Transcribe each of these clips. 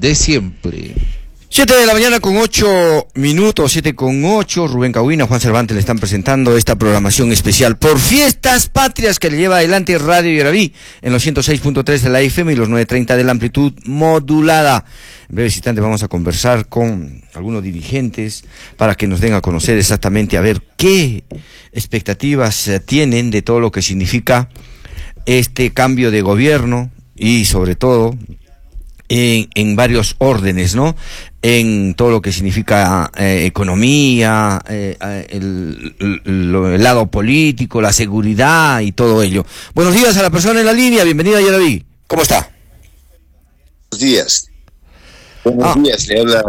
de siempre. 7:08 a.m, 7:08. Rubén Cahuina, Juan Cervantes le están presentando esta programación especial por Fiestas Patrias que le lleva adelante Radio Yaraví en los 106.3 de la FM y los 930 de la amplitud modulada. En breves instantes vamos a conversar con algunos dirigentes para que nos den a conocer exactamente a ver qué expectativas tienen de todo lo que significa este cambio de gobierno y sobre todo en varios órdenes, ¿no? En todo lo que significa economía, el lado político, la seguridad y todo ello. Buenos días a la persona en la línea, bienvenida a Yaraví. ¿Cómo está? Buenos días. Buenos días, le habla.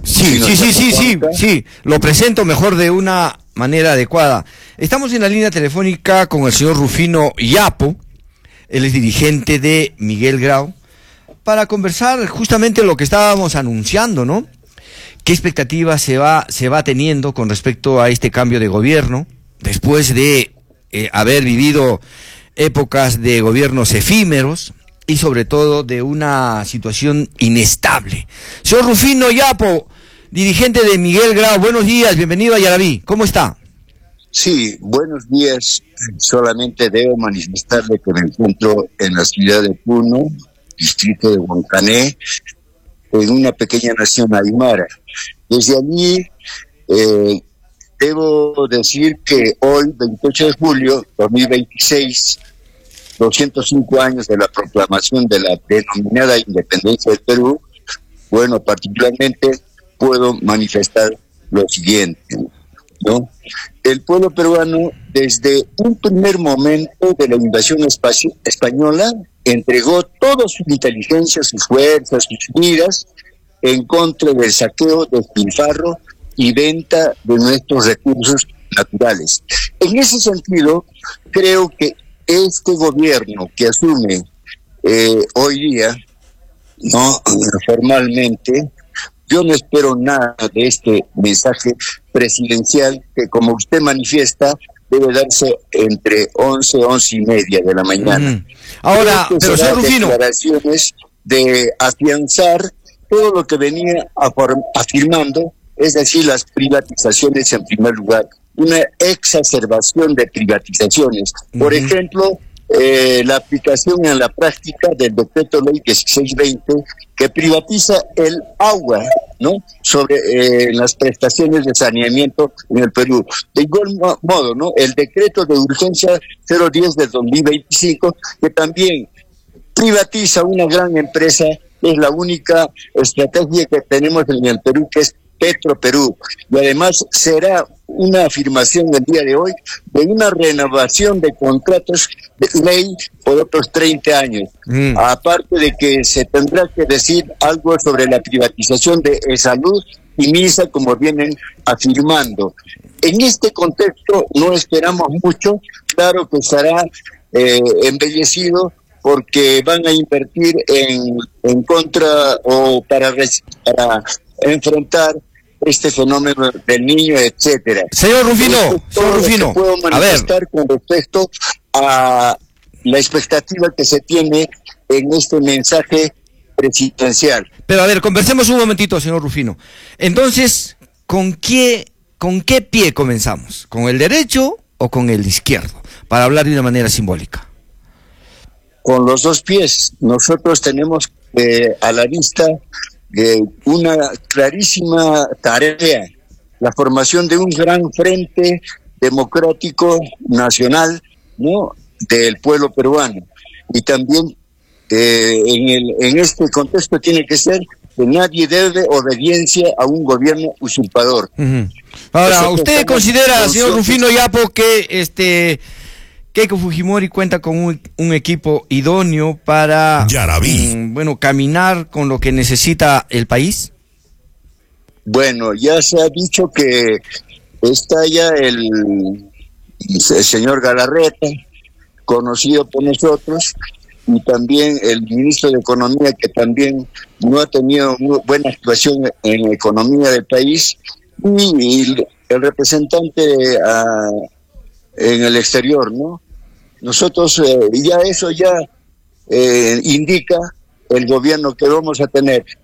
Sí, lo presento mejor de una manera adecuada. Estamos en la línea telefónica con el señor Rufino Yapo, él es dirigente de Miguel Grau, para conversar justamente lo que estábamos anunciando, ¿no? ¿Qué expectativas se va teniendo con respecto a este cambio de gobierno, después de haber vivido épocas de gobiernos efímeros y sobre todo de una situación inestable? Señor Rufino Yapo, dirigente de Miguel Grau, buenos días, bienvenido a Yaraví, ¿cómo está? Sí, buenos días. Solamente debo manifestarle que me encuentro en la ciudad de Puno, distrito de Huancané, en una pequeña nación aymara. Desde allí debo decir que hoy, 28 de julio 2026, 205 años de la proclamación de la denominada independencia del Perú, bueno, particularmente puedo manifestar lo siguiente, ¿no? El pueblo peruano, desde un primer momento de la invasión española, entregó toda su inteligencia, sus fuerzas, sus vidas en contra del saqueo, despilfarro y venta de nuestros recursos naturales. En ese sentido, creo que este gobierno que asume hoy día, no formalmente, yo no espero nada de este mensaje presidencial que, como usted manifiesta, debe darse entre 11:30 de la mañana. Ahora, pero señor Rufino, declaraciones de afianzar todo lo que venía afirmando, es decir, las privatizaciones en primer lugar, una exacerbación de privatizaciones. Por ejemplo, la aplicación en la práctica del decreto ley 1620 que privatiza el agua, ¿no? Sobre las prestaciones de saneamiento en el Perú. De igual modo, ¿no? El decreto de urgencia 010 del 2025 que también privatiza una gran empresa, es la única estrategia que tenemos en el Perú, que es Petroperú, y además será una afirmación el día de hoy de una renovación de contratos de ley por otros 30 años. Aparte de que se tendrá que decir algo sobre la privatización de salud y MINSA, como vienen afirmando. En este contexto no esperamos mucho, claro que estará embellecido porque van a invertir en contra o para enfrentar este fenómeno del niño, etcétera. Señor Rufino, puedo manifestar con respecto a la expectativa que se tiene en este mensaje presidencial. Pero a ver, conversemos un momentito, señor Rufino. Entonces, ¿con qué pie comenzamos? ¿Con el derecho o con el izquierdo? Para hablar de una manera simbólica. Con los dos pies. Nosotros tenemos a la vista una clarísima tarea, la formación de un gran frente democrático nacional, ¿no?, del pueblo peruano. Y también en este contexto tiene que ser que nadie debe obediencia a un gobierno usurpador. Ahora, ¿usted considera, señor Rufino Yapo, que Keiko Fujimori cuenta con un equipo idóneo para caminar con lo que necesita el país? Bueno, ya se ha dicho que está ya el señor Galarreta, conocido por nosotros, y también el ministro de Economía, que también no ha tenido muy buena actuación en la economía del país, y el representante en el exterior, ¿no? Nosotros ya eso indica el gobierno que vamos a tener.